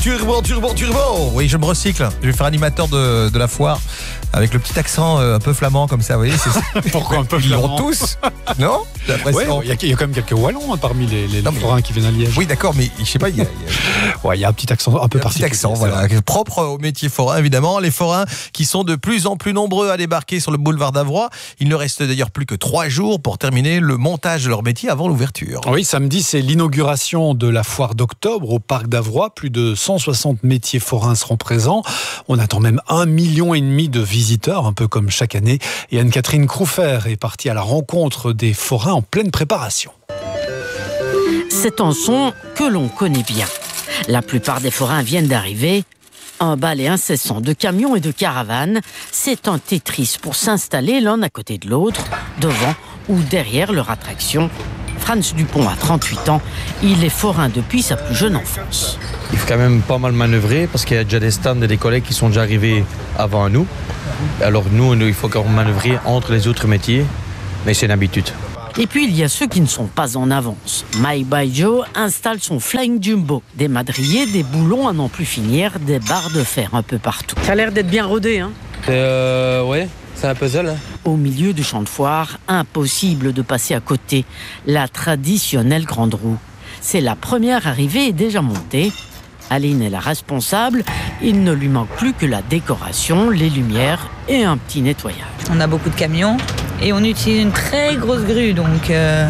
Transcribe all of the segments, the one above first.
Turbo. Oui, je me recycle. Je vais faire animateur de la foire avec le petit accent un peu flamand comme ça, vous voyez. Pourquoi un peu Ils flamand? l'ont tous, non? J'ai l'impression. Il y a quand même quelques Wallons parmi les forains qui viennent à Liège. Oui, d'accord, mais je sais pas, il y a un petit accent un peu particulier. Un petit accent, voilà, propre au métier forain, évidemment. Les forains qui sont de plus en plus nombreux à débarquer sur le boulevard d'Avroy. Il ne reste d'ailleurs plus que 3 jours pour terminer le montage de leur métier avant l'ouverture. Oui, samedi, c'est l'inauguration de la foire d'octobre au parc d'Avroy. Plus de 160 métiers forains seront présents. On attend même 1,5 million de visiteurs, un peu comme chaque année. Et Anne-Catherine Crouffer est partie à la rencontre des forains en pleine préparation. C'est un son que l'on connaît bien. La plupart des forains viennent d'arriver. Un balai incessant de camions et de caravanes, c'est un Tetris pour s'installer l'un à côté de l'autre, devant ou derrière leur attraction. Franz Dupont a 38 ans, il est forain depuis sa plus jeune enfance. Il faut quand même pas mal manœuvrer parce qu'il y a déjà des stands et des collègues qui sont déjà arrivés avant nous. Alors nous, il faut qu'on manœuvrer entre les autres métiers, mais c'est une habitude. Et puis il y a ceux qui ne sont pas en avance. Mike by Joe installe son Flying Jumbo. Des madriers, des boulons à n'en plus finir, des barres de fer un peu partout. Ça a l'air d'être bien rodé, hein? Ouais, c'est un puzzle. Hein. Au milieu du champ de foire, impossible de passer à côté. La traditionnelle grande roue. C'est la première arrivée et déjà montée. Aline est la responsable. Il ne lui manque plus que la décoration, les lumières et un petit nettoyage. On a beaucoup de camions et on utilise une très grosse grue, donc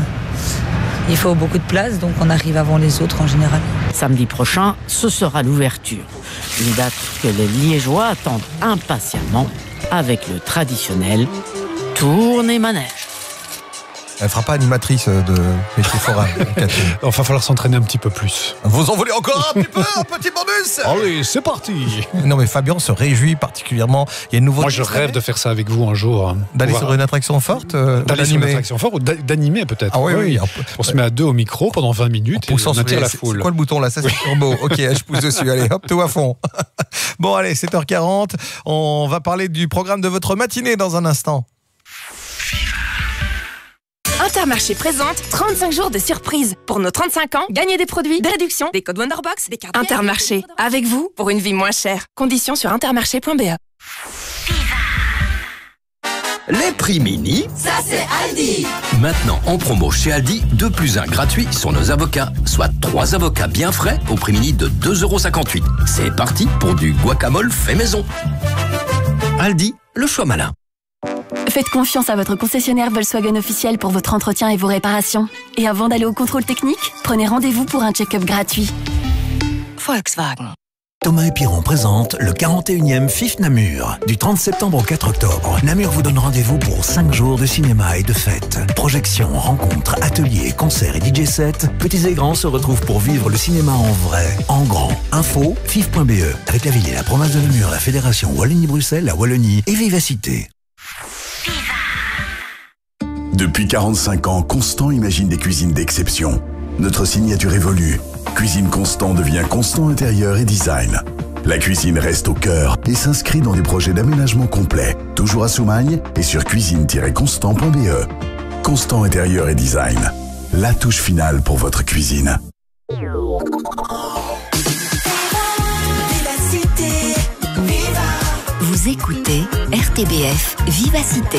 il faut beaucoup de place, donc on arrive avant les autres en général. Samedi prochain, ce sera l'ouverture. Une date que les Liégeois attendent impatiemment avec le traditionnel tourne et manège. Elle fera pas animatrice de métier forain, Catherine. Il va falloir s'entraîner un petit peu plus. Vous en voulez encore un petit peu, un petit bonus? Allez, c'est parti. Non mais Fabien se réjouit particulièrement. Il y a une nouveauté. Moi je rêve de faire ça avec vous un jour. D'aller sur une attraction forte, d'aller sur une attraction forte ou d'animer peut-être. Ah oui. On se met à deux au micro pendant 20 minutes et on attire la foule. C'est quoi le bouton là? Ça c'est turbo. Ok, je pousse dessus. Allez, hop, tout à fond. Bon allez, 7h40. On va parler du programme de votre matinée dans un instant. Intermarché présente 35 jours de surprise. Pour nos 35 ans, gagnez des produits, des réductions, des codes Wonderbox, des cartes. Intermarché, avec vous pour une vie moins chère. Conditions sur intermarché.be. Les prix mini, ça c'est Aldi. Maintenant en promo chez Aldi, 2 + 1 gratuit sur nos avocats, soit 3 avocats bien frais au prix mini de 2,58 €. C'est parti pour du guacamole fait maison. Aldi, le choix malin. Faites confiance à votre concessionnaire Volkswagen officiel pour votre entretien et vos réparations. Et avant d'aller au contrôle technique, prenez rendez-vous pour un check-up gratuit. Volkswagen. Thomas et Piron présente le 41e FIF Namur. Du 30 septembre au 4 octobre, Namur vous donne rendez-vous pour 5 jours de cinéma et de fêtes. Projections, rencontres, ateliers, concerts et DJ sets, petits et grands se retrouvent pour vivre le cinéma en vrai, en grand. Info, fif.be, avec la ville et la province de Namur, la fédération Wallonie-Bruxelles, la Wallonie et Vivacité. Depuis 45 ans, Constant imagine des cuisines d'exception. Notre signature évolue. Cuisine Constant devient Constant Intérieur et Design. La cuisine reste au cœur et s'inscrit dans des projets d'aménagement complet, toujours à Soumagne et sur cuisine-constant.be. Constant Intérieur et Design, la touche finale pour votre cuisine. Vous écoutez RTBF Vivacité.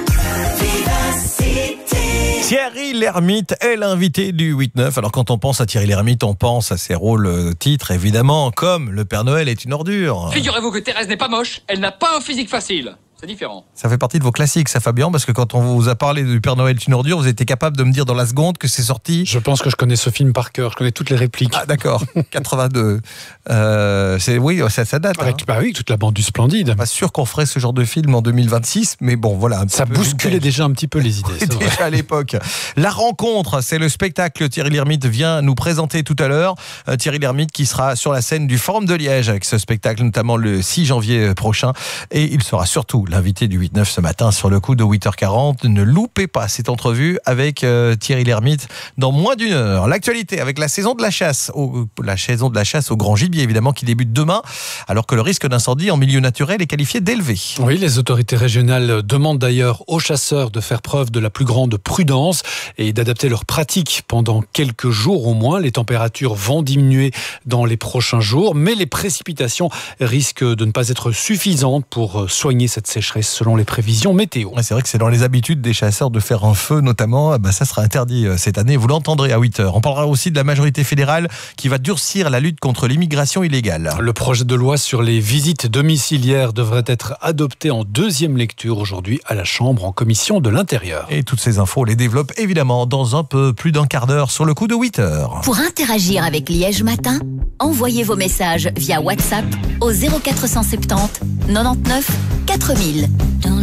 Thierry Lhermitte est l'invité du 8-9. Alors quand on pense à Thierry Lhermitte, on pense à ses rôles titres évidemment, comme Le Père Noël est une ordure. Figurez-vous que Thérèse n'est pas moche, elle n'a pas un physique facile. C'est différent. Ça fait partie de vos classiques, ça Fabien, parce que quand on vous a parlé du Père Noël est une ordure, vous étiez capable de me dire dans la seconde que c'est sorti. Je pense que je connais ce film par cœur, je connais toutes les répliques. Ah d'accord, 82. Oui, ça date. Avec, bah oui, toute la bande du Splendide. Pas sûr qu'on ferait ce genre de film en 2026, mais bon, voilà. Ça bousculait déjà un petit peu les idées. Déjà vrai. À l'époque. La rencontre, c'est le spectacle que Thierry Lhermitte vient nous présenter tout à l'heure. Thierry Lhermitte qui sera sur la scène du Forum de Liège avec ce spectacle, notamment le 6 janvier prochain. Et il sera surtout l'invité du 8-9 ce matin sur le coup de 8h40. Ne loupez pas cette entrevue avec Thierry Lhermitte dans moins d'une heure. L'actualité avec la saison de la chasse au grand gibier évidemment qui débute demain alors que le risque d'incendie en milieu naturel est qualifié d'élevé. Oui, les autorités régionales demandent d'ailleurs aux chasseurs de faire preuve de la plus grande prudence et d'adapter leurs pratiques pendant quelques jours au moins. Les températures vont diminuer dans les prochains jours, mais les précipitations risquent de ne pas être suffisantes pour soigner cette sécheresse selon les prévisions météo. C'est vrai que c'est dans les habitudes des chasseurs de faire un feu notamment, ça sera interdit cette année, vous l'entendrez à 8h. On parlera aussi de la majorité fédérale qui va durcir la lutte contre l'immigration illégale. Le projet de loi sur les visites domiciliaires devrait être adopté en deuxième lecture aujourd'hui à la Chambre en commission de l'Intérieur. Et toutes ces infos, on les développe évidemment dans un peu plus d'un quart d'heure sur le coup de 8h. Pour interagir avec Liège Matin, envoyez vos messages via WhatsApp au 0470 99 4000.